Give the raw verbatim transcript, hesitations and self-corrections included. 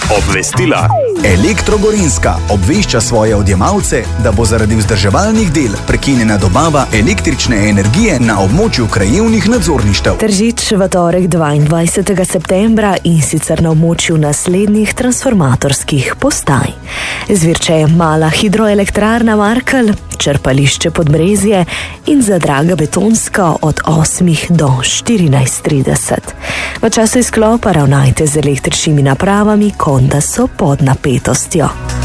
Obvestila. Elektro Gorenjska obvešča svoje odjemalce, da bo zaradi vzdrževalnih del prekinjena dobava električne energije na območju krajevnih nadzorništev. Tržič v torek dvaindvajsetega septembra in sicer na območju naslednjih transformatorskih postaj. Zvirče je mala hidroelektrarna Markelj, črpališče Podbrezje in Zadraga Betonska od osmih do štirinajst trideset. V času izklopa ravnajte z električnimi napravami, konda so pod napetostjo.